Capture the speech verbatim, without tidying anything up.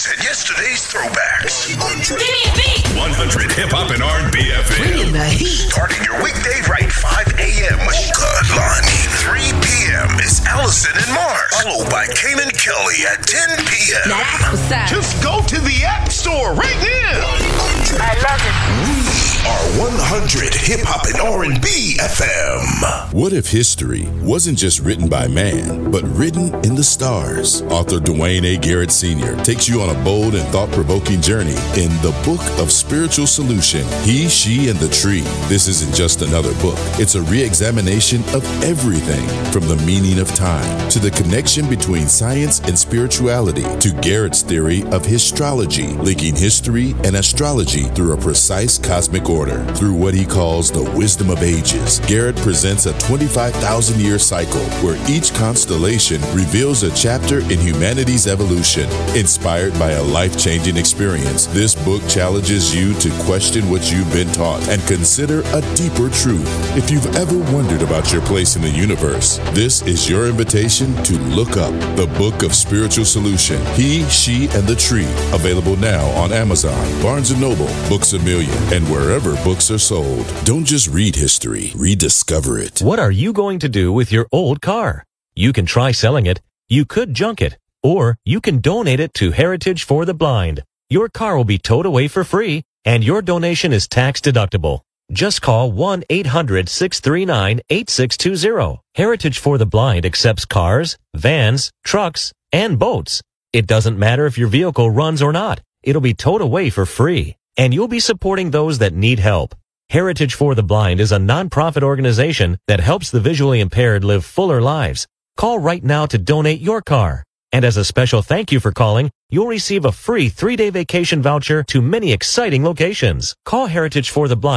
And yesterday's throwbacks. one hundred Hip-Hop and R and B F M. Bringing the heat. Starting your weekday right, five a.m. Good lunch. three p.m. is Allison and Mark. Followed by Kanan Kelly at ten p.m. Now that's what's up. Just go to the App Store right now. I love it. We are one hundred Hip-Hop and R and B F M. What if history wasn't just written by man, but written in the stars? Author Dwayne A. Garrett Senior takes you on a bold and thought-provoking journey in the Book of Spiritual Solution, He, She, and the Tree. This isn't just another book. It's a re-examination of everything from the meaning of time to the connection between science and spirituality to Garrett's theory of histrology, linking history and astrology through a precise cosmic order. Through what he calls the wisdom of ages, Garrett presents a twenty-five thousand year cycle where each constellation reveals a chapter in humanity's evolution. Inspired by a life-changing experience, this book challenges you to question what you've been taught and consider a deeper truth. If you've ever wondered about your place in the universe, this is your invitation to look up the Book of Spiritual Solution, He, She, and the Tree. Available now on Amazon, Barnes and Noble, Books A Million, and wherever books are sold. Don't just read history, rediscover it. What are you going to do with your old car? You can try selling it, you could junk it, or you can donate it to Heritage for the Blind. Your car will be towed away for free, and your donation is tax deductible. Just call one eight hundred six three nine eight six two zero. Heritage for the Blind accepts cars, vans, trucks, and boats. It doesn't matter if your vehicle runs or not. It'll be towed away for free, and you'll be supporting those that need help. Heritage for the Blind is a nonprofit organization that helps the visually impaired live fuller lives. Call right now to donate your car. And as a special thank you for calling, you'll receive a free three-day vacation voucher to many exciting locations. Call Heritage for the Blind